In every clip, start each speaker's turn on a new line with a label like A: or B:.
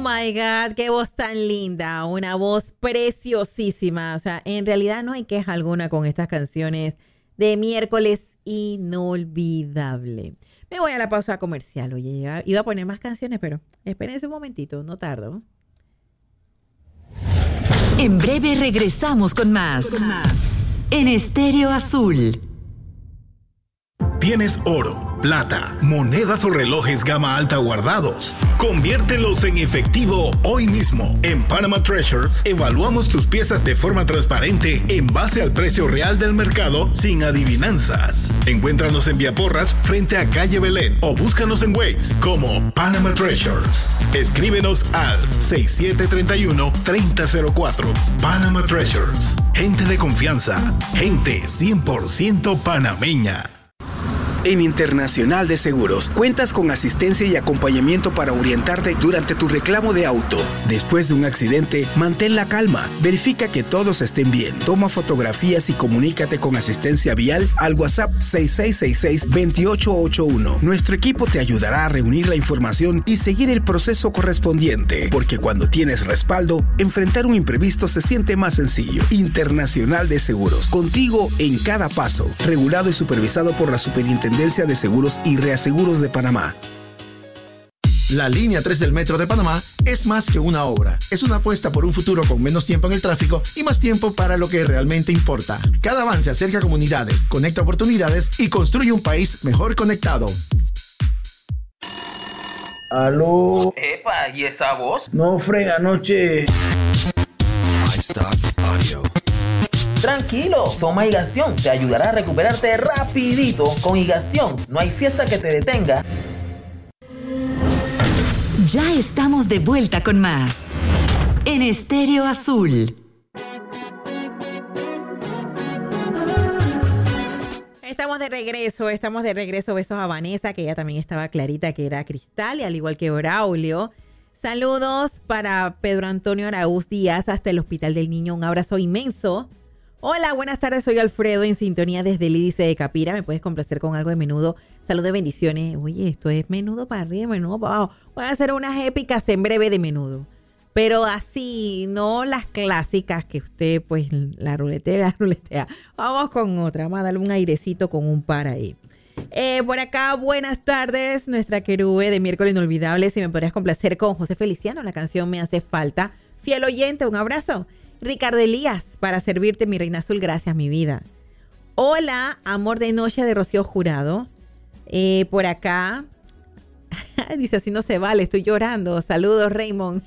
A: my God, qué voz tan linda, una voz preciosísima. O sea, en realidad no hay queja alguna con estas canciones de miércoles inolvidable. Me voy a la pausa comercial. Oye, iba a poner más canciones, pero espérense un momentito, no tardo.
B: En breve regresamos con más. En Estéreo Azul.
C: ¿Tienes oro, plata, monedas o relojes gama alta guardados? Conviértelos en efectivo hoy mismo. En Panama Treasures evaluamos tus piezas de forma transparente en base al precio real del mercado sin adivinanzas. Encuéntranos en Vía Porras frente a Calle Belén o búscanos en Waze como Panama Treasures. Escríbenos al 6731-3004. Panama Treasures. Gente de confianza. Gente 100% panameña.
D: En Internacional de Seguros, cuentas con asistencia y acompañamiento para orientarte durante tu reclamo de auto. Después de un accidente, mantén la calma, verifica que todos estén bien, toma fotografías y comunícate con asistencia vial al WhatsApp 6666-2881. Nuestro equipo te ayudará a reunir la información y seguir el proceso correspondiente, porque cuando tienes respaldo, enfrentar un imprevisto se siente más sencillo. Internacional de Seguros, contigo en cada paso, regulado y supervisado por la Superintendencia de Seguros y Reaseguros de Panamá.
E: La línea 3 del Metro de Panamá es más que una obra. Es una apuesta por un futuro con menos tiempo en el tráfico y más tiempo para lo que realmente importa. Cada avance acerca a comunidades, conecta oportunidades y construye un país mejor conectado.
F: ¿Aló?
G: Epa, ¿y esa voz?
F: No frega, anoche.
G: Tranquilo, toma Higastión, te ayudará a recuperarte rapidito. Con Higastión no hay fiesta que te detenga.
B: Ya estamos de vuelta con más. En Estéreo Azul.
A: Estamos de regreso. Besos a Vanessa, que ella también estaba clarita que era Cristal, y al igual que Braulio. Saludos para Pedro Antonio Araúz Díaz hasta el Hospital del Niño. Un abrazo inmenso. Hola, buenas tardes, soy Alfredo en sintonía desde el Lídice de Capira. ¿Me puedes complacer con algo de menudo? Saludos, bendiciones. Oye, esto es menudo para arriba, menudo para abajo. Voy a hacer unas épicas en breve de menudo. Pero así, no las clásicas que usted, pues, la ruletea. Vamos con otra. Vamos a darle un airecito con un par ahí. Por acá, buenas tardes, nuestra querube de miércoles inolvidable. Si me podrías complacer con José Feliciano, la canción Me Hace Falta. Fiel oyente, un abrazo. Ricardo Elías, para servirte, mi reina azul, gracias, mi vida. Hola, Amor de Noche de Rocío Jurado. Por acá, dice, así no se vale, estoy llorando. Saludos, Raymond.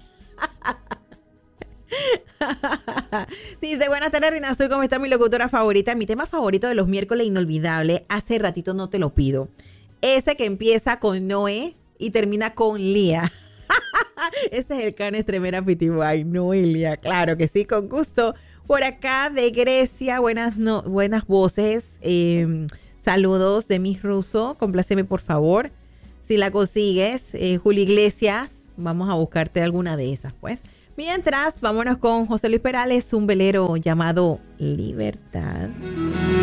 A: Dice, buenas tardes, reina azul, ¿cómo está mi locutora favorita? Mi tema favorito de los miércoles inolvidable, hace ratito no te lo pido. Ese que empieza con Noé y termina con Lía. Ese es el Canes Tremera Pitiguay, Noelia, claro que sí, con gusto. Por acá de Grecia, buenas voces, saludos de Miss Russo, compláceme por favor, si la consigues. Julio Iglesias, vamos a buscarte alguna de esas, pues. Mientras, vámonos con José Luis Perales, un velero llamado Libertad.